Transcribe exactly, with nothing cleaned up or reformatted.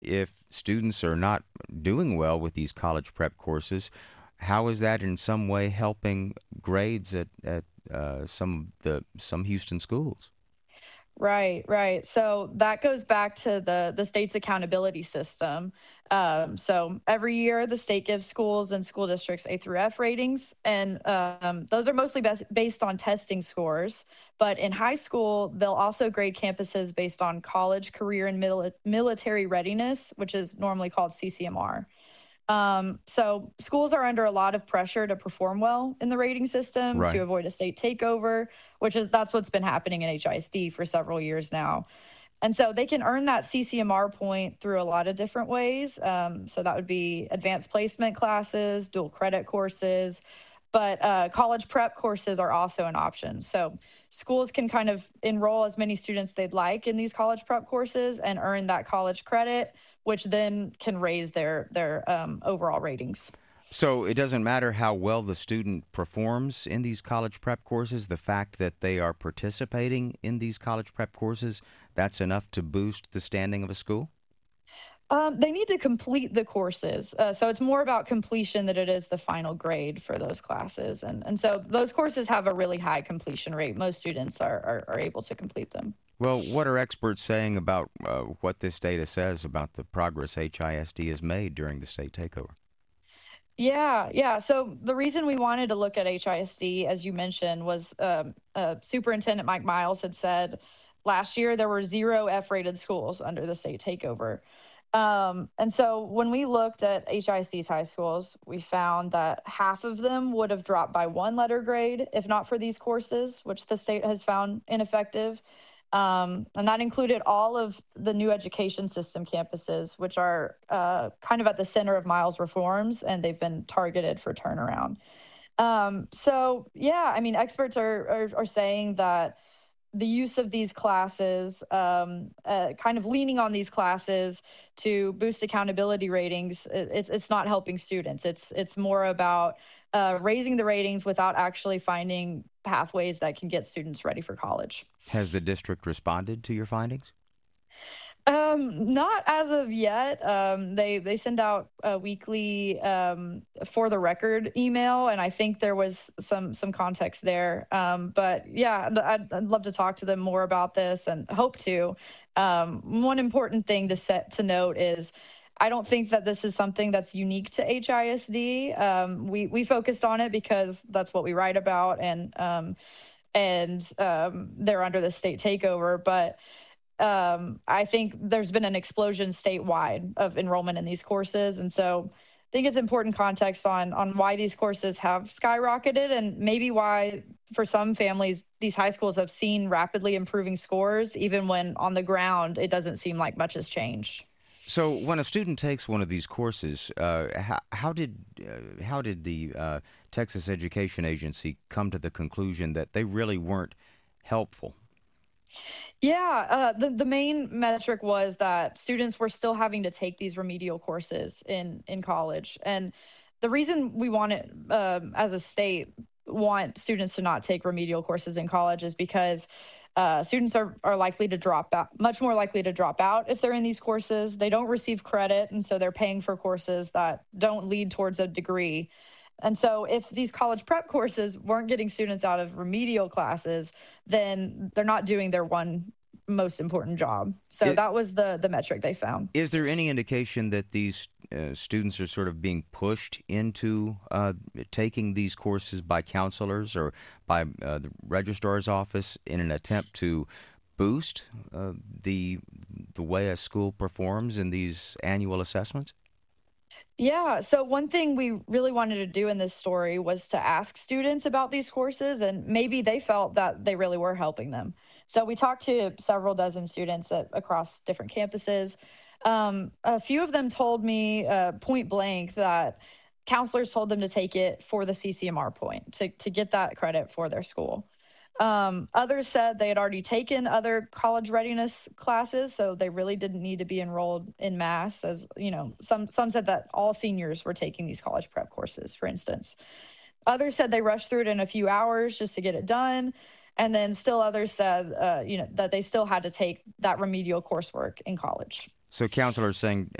if students are not doing well with these college prep courses, how is that in some way helping grades at at uh, some of the some Houston schools? Right, right. So that goes back to the the state's accountability system. Um, so every year, the state gives schools and school districts A through F ratings, and um, those are mostly bas- based on testing scores. But in high school, they'll also grade campuses based on college, career, and mili- military readiness, which is normally called C C M R. Um, so schools are under a lot of pressure to perform well in the rating system to Right. avoid a state takeover, which is that's what's been happening in H I S D for several years now. And so they can earn that C C M R point through a lot of different ways. Um, so that would be advanced placement classes, dual credit courses, but uh, college prep courses are also an option. So schools can kind of enroll as many students they'd like in these college prep courses and earn that college credit, which then can raise their their um, overall ratings. So it doesn't matter how well the student performs in these college prep courses, the fact that they are participating in these college prep courses, that's enough to boost the standing of a school? Um, they need to complete the courses, uh, so it's more about completion than it is the final grade for those classes, and and so those courses have a really high completion rate. Most students are are, are able to complete them. Well, what are experts saying about uh, what this data says about the progress H I S D has made during the state takeover? Yeah, yeah. So the reason we wanted to look at H I S D, as you mentioned, was um, uh, Superintendent Mike Miles had said last year there were zero F-rated schools under the state takeover. Um, and so when we looked at H I S D's high schools, we found that half of them would have dropped by one letter grade if not for these courses, which the state has found ineffective. Um, and that included all of the new education system campuses, which are uh, kind of at the center of Miles reforms, and they've been targeted for turnaround. Um, so, yeah, I mean, experts are, are, are saying that the use of these classes, um, uh, kind of leaning on these classes to boost accountability ratings, it's it's not helping students. It's it's more about uh, raising the ratings without actually finding pathways that can get students ready for college. Has the district responded to your findings? Um, not as of yet. Um, they they send out a weekly um, for the record email, and I think there was some some context there. Um, but yeah, I'd, I'd love to talk to them more about this, and hope to. Um, one important thing to set to note is I don't think that this is something that's unique to H I S D. Um, we we focused on it because that's what we write about, and um, and um, they're under the state takeover, but um, I think there's been an explosion statewide of enrollment in these courses. And so I think it's important context on on why these courses have skyrocketed and maybe why for some families these high schools have seen rapidly improving scores even when on the ground it doesn't seem like much has changed. So, when a student takes one of these courses, uh, how, how did uh, how did the uh, Texas Education Agency come to the conclusion that they really weren't helpful? Yeah, uh, the the main metric was that students were still having to take these remedial courses in in college, and the reason we want it um, as a state want students to not take remedial courses in college is because uh, students are are likely to drop out, much more likely to drop out if they're in these courses. They don't receive credit, and so they're paying for courses that don't lead towards a degree. And so, if these college prep courses weren't getting students out of remedial classes, then they're not doing their one most important job. So It, that was the the metric they found. is there any indication that these uh, students are sort of being pushed into uh, taking these courses by counselors or by uh, the registrar's office in an attempt to boost uh, the the way a school performs in these annual assessments? Yeah. So one thing we really wanted to do in this story was to ask students about these courses, and maybe they felt that they really were helping them. So we talked to several dozen students at, across different campuses. Um, a few of them told me uh, point blank that counselors told them to take it for the C C M R point to, to get that credit for their school. Um, others said they had already taken other college readiness classes, so they really didn't need to be enrolled in mass. As you know, some some said that all seniors were taking these college prep courses, for instance. Others said they rushed through it in a few hours just to get it done, and then still others said, uh, you know, that they still had to take that remedial coursework in college. So counselors saying